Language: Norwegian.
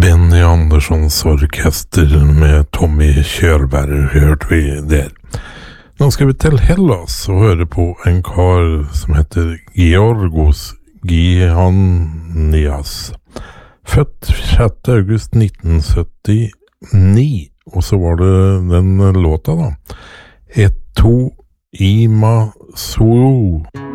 Benny Anderssons orkester med Tommy Körberg hørte vi der. Nå skal vi til Hellas og høre på en kar som heter Georgos Gihannias. Født 6. august 1979, og så var det den låta da. Eto Ima Sou.